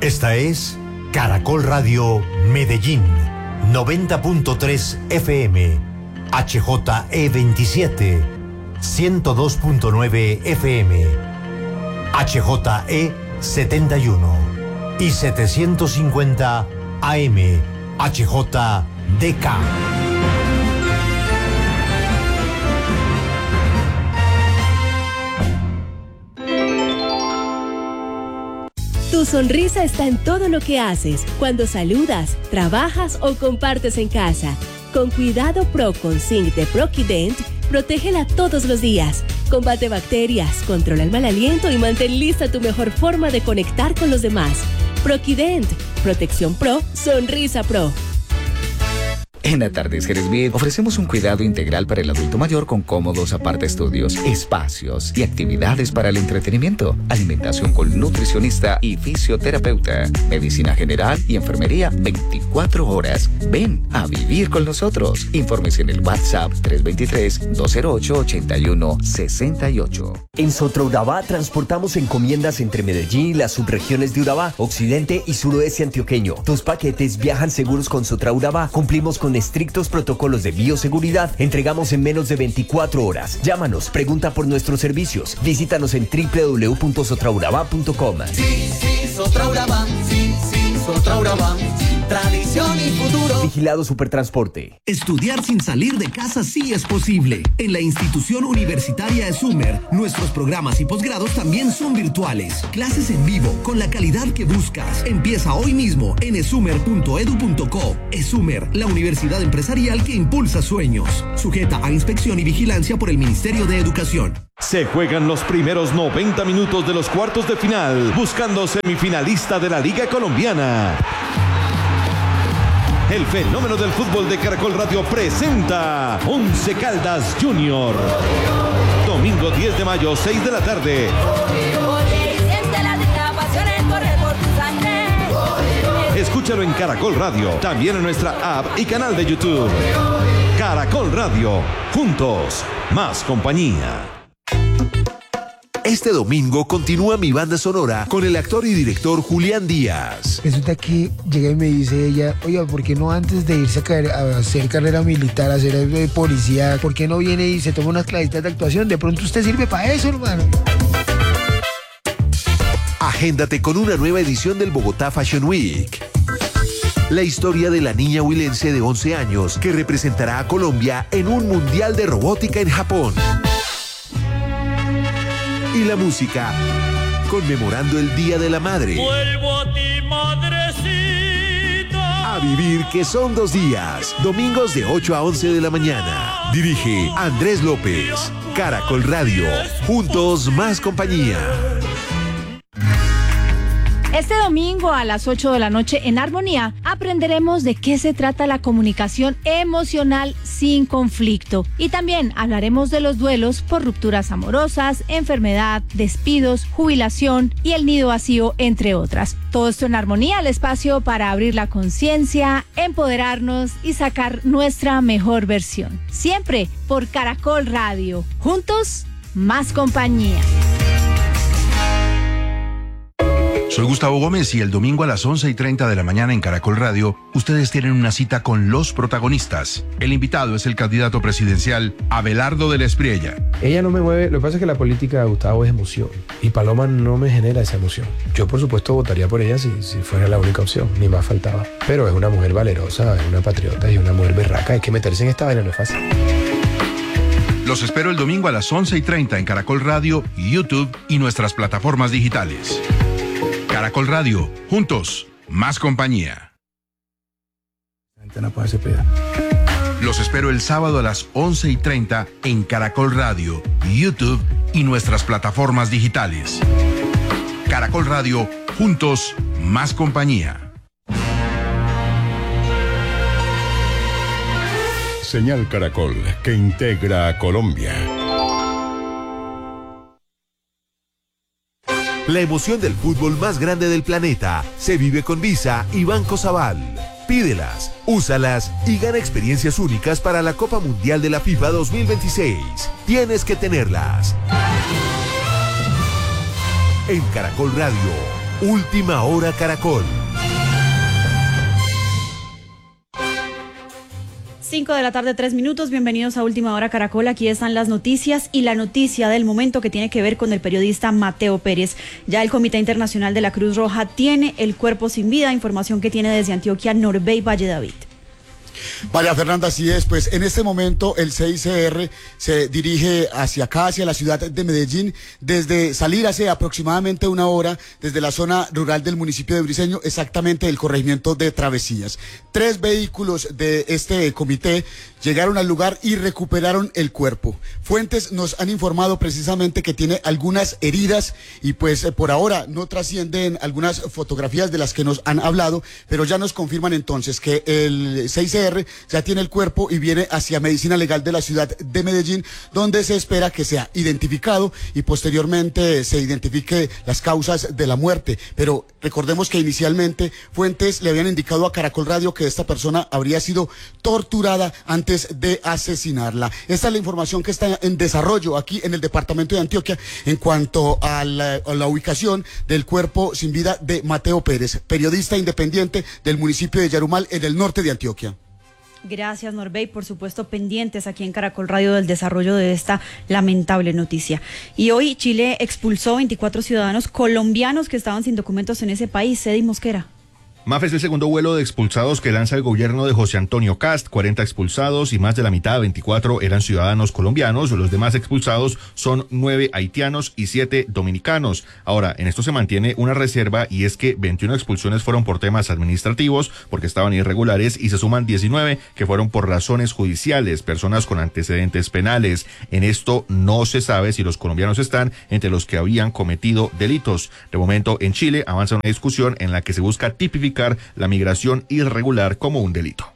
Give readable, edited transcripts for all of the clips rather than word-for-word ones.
Esta es Caracol Radio Medellín, 90.3 FM, HJE27, 102.9 FM, HJE71 y 750 AM, HJDK. Tu sonrisa está en todo lo que haces, cuando saludas, trabajas o compartes en casa. Con Cuidado Pro con Zinc de Proquident, protégela todos los días. Combate bacterias, controla el mal aliento y mantén lista tu mejor forma de conectar con los demás. Proquident, protección pro, sonrisa pro. En Atardeceres Bien ofrecemos un cuidado integral para el adulto mayor con cómodos apartaestudios, espacios y actividades para el entretenimiento, alimentación con nutricionista y fisioterapeuta, medicina general y enfermería 24 horas. Ven a vivir con nosotros. Informes en el WhatsApp 323-208-8168. En Sotraurabá transportamos encomiendas entre Medellín y las subregiones de Urabá, occidente y suroeste antioqueño. Tus paquetes viajan seguros con Sotraurabá. Cumplimos con estrictos protocolos de bioseguridad. Entregamos en menos de 24 horas. Llámanos, pregunta por nuestros servicios. Visítanos en www.sotraurabá.com. Sí, Sotraurabá. Sí, Sotraurabá. Tradición y futuro. Vigilado Supertransporte. Estudiar sin salir de casa sí es posible. En la institución universitaria ESUMER, nuestros programas y posgrados también son virtuales. Clases en vivo, con la calidad que buscas. Empieza hoy mismo en esumer.edu.co. ESUMER, la universidad empresarial que impulsa sueños. Sujeta a inspección y vigilancia por el Ministerio de Educación. Se juegan los primeros 90 minutos de los cuartos de final, buscando semifinalista de la Liga Colombiana. El fenómeno del fútbol de Caracol Radio presenta Once Caldas Junior. Domingo 10 de mayo, 6 de la tarde. Escúchalo en Caracol Radio, también en nuestra app y canal de YouTube. Caracol Radio, juntos, más compañía. Este domingo continúa mi banda sonora con el actor y director Julián Díaz. Resulta que llega y me dice ella, oiga, ¿por qué no antes de irse a hacer carrera militar, a hacer policía, por qué no viene y se toma unas clasitas de actuación? De pronto usted sirve para eso, hermano. Agéndate con una nueva edición del Bogotá Fashion Week. La historia de la niña huilense de 11 años que representará a Colombia en un mundial de robótica en Japón. Y la música, conmemorando el Día de la Madre. Vuelvo a ti, madrecita. A vivir, que son 2 días. Domingos de 8 a 11 de la mañana. Dirige Andrés López. Caracol Radio. Juntos, más compañía. Este domingo a las 8 de la noche en Armonía aprenderemos de qué se trata la comunicación emocional sin conflicto. Y también hablaremos de los duelos por rupturas amorosas, enfermedad, despidos, jubilación y el nido vacío, entre otras. Todo esto en Armonía, el espacio para abrir la conciencia, empoderarnos y sacar nuestra mejor versión. Siempre por Caracol Radio. Juntos, más compañía. Soy Gustavo Gómez y el domingo a las 11:30 de la mañana en Caracol Radio, ustedes tienen una cita con los protagonistas. El invitado es el candidato presidencial Abelardo de la Espriella. Ella no me mueve, lo que pasa es que la política de Gustavo es emoción y Paloma no me genera esa emoción. Yo por supuesto votaría por ella si fuera la única opción, ni más faltaba. Pero es una mujer valerosa, es una patriota y una mujer berraca, hay que meterse en esta vaina, no es fácil. Los espero el domingo a las 11:30 en Caracol Radio, YouTube y nuestras plataformas digitales. Caracol Radio, juntos, más compañía. Los espero el sábado a las 11:30 en Caracol Radio, YouTube y nuestras plataformas digitales. Caracol Radio, juntos, más compañía. Señal Caracol, que integra a Colombia. La emoción del fútbol más grande del planeta se vive con Visa y Banco Sabal. Pídelas, úsalas y gana experiencias únicas para la Copa Mundial de la FIFA 2026. Tienes que tenerlas. En Caracol Radio, Última Hora Caracol. 5:03 p.m. Bienvenidos a Última Hora Caracol. Aquí están las noticias y la noticia del momento que tiene que ver con el periodista Mateo Pérez. Ya el Comité Internacional de la Cruz Roja tiene el cuerpo sin vida, información que tiene desde Antioquia Norbey Valle David. María Fernanda, así es, pues en este momento el CICR se dirige hacia acá, hacia la ciudad de Medellín, desde salir hace aproximadamente una hora desde la zona rural del municipio de Briceño, exactamente del corregimiento de Travesías. 3 vehículos de este comité llegaron al lugar y recuperaron el cuerpo. Fuentes nos han informado precisamente que tiene algunas heridas y pues por ahora no trascienden algunas fotografías de las que nos han hablado, pero ya nos confirman entonces que el CICR ya tiene el cuerpo y viene hacia Medicina Legal de la ciudad de Medellín, donde se espera que sea identificado y posteriormente se identifique las causas de la muerte. Pero recordemos que inicialmente fuentes le habían indicado a Caracol Radio que esta persona habría sido torturada antes de asesinarla. Esta es la información que está en desarrollo aquí en el departamento de Antioquia en cuanto a la ubicación del cuerpo sin vida de Mateo Pérez, periodista independiente del municipio de Yarumal en el norte de Antioquia. Gracias, Norbey. Por supuesto, pendientes aquí en Caracol Radio del desarrollo de esta lamentable noticia. Y hoy Chile expulsó 24 ciudadanos colombianos que estaban sin documentos en ese país. Cedi Mosquera. MAF es el segundo vuelo de expulsados que lanza el gobierno de José Antonio Cast, 40 expulsados y más de la mitad, 24, eran ciudadanos colombianos. Los demás expulsados son 9 haitianos y 7 dominicanos. Ahora, en esto se mantiene una reserva y es que 21 expulsiones fueron por temas administrativos, porque estaban irregulares, y se suman 19 que fueron por razones judiciales, personas con antecedentes penales. En esto no se sabe si los colombianos están entre los que habían cometido delitos. De momento, en Chile avanza una discusión en la que se busca tipificar la migración irregular como un delito.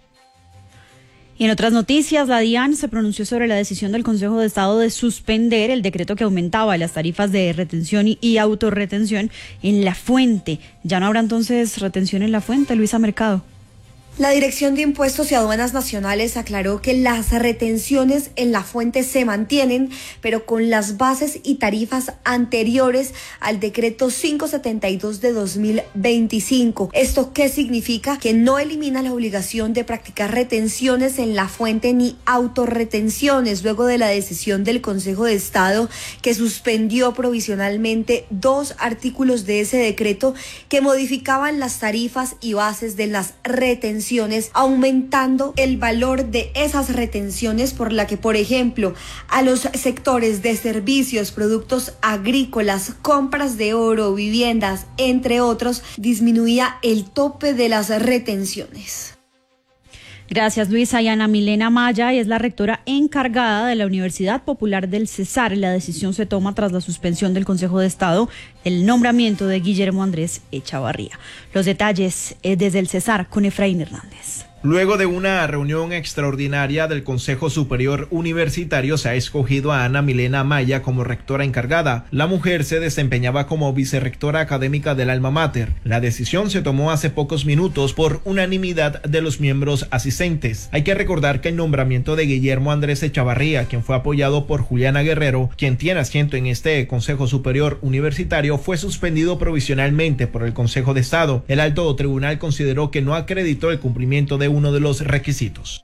Y en otras noticias, la DIAN se pronunció sobre la decisión del Consejo de Estado de suspender el decreto que aumentaba las tarifas de retención y autorretención en La Fuente. ¿Ya no habrá entonces retención en La Fuente, Luisa Mercado? La Dirección de Impuestos y Aduanas Nacionales aclaró que las retenciones en La Fuente se mantienen, pero con las bases y tarifas anteriores al decreto 572 de 2025. ¿Esto qué significa? Que no elimina la obligación de practicar retenciones en La Fuente ni autorretenciones, luego de la decisión del Consejo de Estado que suspendió provisionalmente 2 artículos de ese decreto que modificaban las tarifas y bases de las retenciones, aumentando el valor de esas retenciones, por la que, por ejemplo, a los sectores de servicios, productos agrícolas, compras de oro, viviendas, entre otros, disminuía el tope de las retenciones. Gracias, Luisa. Y Ana Milena Maya es la rectora encargada de la Universidad Popular del Cesar. La decisión se toma tras la suspensión del Consejo de Estado del nombramiento de Guillermo Andrés Echavarría. Los detalles desde el Cesar con Efraín Hernández. Luego de una reunión extraordinaria del Consejo Superior Universitario, se ha escogido a Ana Milena Maya como rectora encargada. La mujer se desempeñaba como vicerrectora académica del Alma Mater. La decisión se tomó hace pocos minutos por unanimidad de los miembros asistentes. Hay que recordar que el nombramiento de Guillermo Andrés Echavarría, quien fue apoyado por Juliana Guerrero, quien tiene asiento en este Consejo Superior Universitario, fue suspendido provisionalmente por el Consejo de Estado. El alto tribunal consideró que no acreditó el cumplimiento de uno de los requisitos.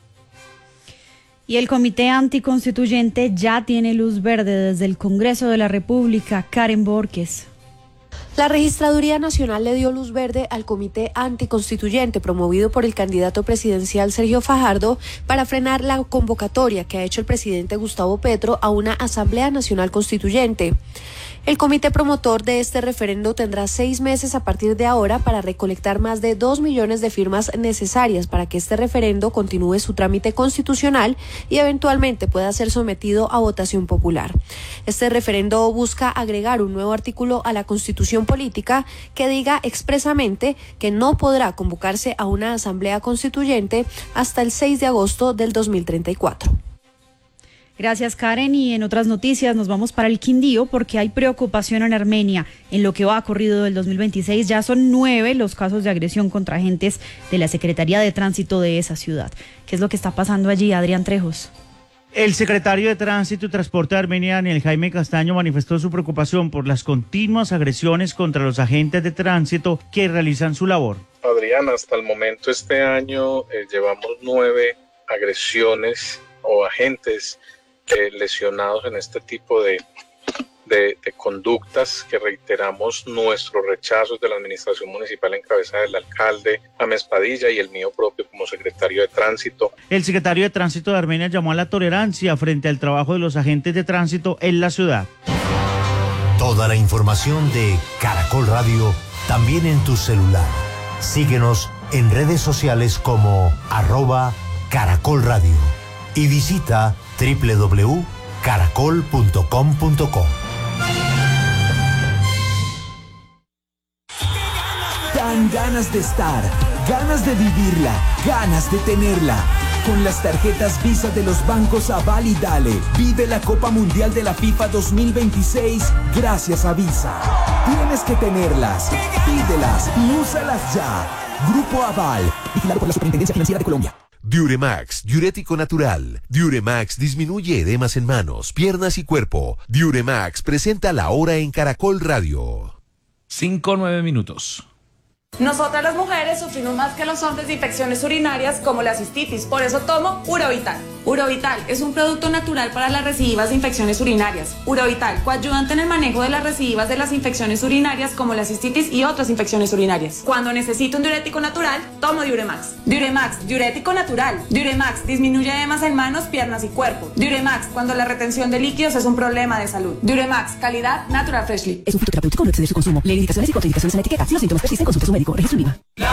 Y el Comité Anticonstituyente ya tiene luz verde desde el Congreso de la República. Karen Borges. La Registraduría Nacional le dio luz verde al Comité Anticonstituyente promovido por el candidato presidencial Sergio Fajardo para frenar la convocatoria que ha hecho el presidente Gustavo Petro a una Asamblea Nacional Constituyente. El comité promotor de este referendo tendrá 6 meses a partir de ahora para recolectar más de 2 millones de firmas necesarias para que este referendo continúe su trámite constitucional y eventualmente pueda ser sometido a votación popular. Este referendo busca agregar un nuevo artículo a la Constitución política que diga expresamente que no podrá convocarse a una asamblea constituyente hasta el 6 de agosto del 2034. Gracias, Karen. Y en otras noticias nos vamos para el Quindío porque hay preocupación en Armenia. En lo que va corrido del 2026 ya son 9 los casos de agresión contra agentes de la Secretaría de Tránsito de esa ciudad. ¿Qué es lo que está pasando allí, Adrián Trejos? El secretario de Tránsito y Transporte de Armenia, Daniel Jaime Castaño, manifestó su preocupación por las continuas agresiones contra los agentes de tránsito que realizan su labor. Adrián, hasta el momento este año llevamos 9 agresiones o agentes lesionados en este tipo de conductas, que reiteramos nuestro rechazo de la administración municipal en cabeza del alcalde James Padilla y el mío propio como secretario de Tránsito. El secretario de Tránsito de Armenia llamó a la tolerancia frente al trabajo de los agentes de tránsito en la ciudad. Toda la información de Caracol Radio también en tu celular. Síguenos en redes sociales como @Caracol Radio y visita www.caracol.com.co. Dan ganas de estar, ganas de vivirla, ganas de tenerla. Con las tarjetas Visa de los bancos Aval y Dale, vive la Copa Mundial de la FIFA 2026 gracias a Visa. Tienes que tenerlas, pídelas y úsalas ya. Grupo Aval, vigilado por la Superintendencia Financiera de Colombia. Diuremax, diurético natural. Diuremax disminuye edemas en manos, piernas y cuerpo. Diuremax presenta La Hora en Caracol Radio. 5:09. Nosotras las mujeres sufrimos más que los hombres de infecciones urinarias como la cistitis, por eso tomo Urovital. Urovital es un producto natural para las recidivas de infecciones urinarias. Urovital, coayudante en el manejo de las recidivas de las infecciones urinarias como la cistitis y otras infecciones urinarias. Cuando necesito un diurético natural, tomo Diuremax. Diuremax, diurético natural. Diuremax disminuye edemas en manos, piernas y cuerpo. Diuremax, cuando la retención de líquidos es un problema de salud. Diuremax, calidad Natural Freshly. Es un fitoterapéutico, no excede su consumo. Leer indicaciones y contraindicaciones en la etiqueta. Si los síntomas persisten, consulte a su médico. Registro IVA.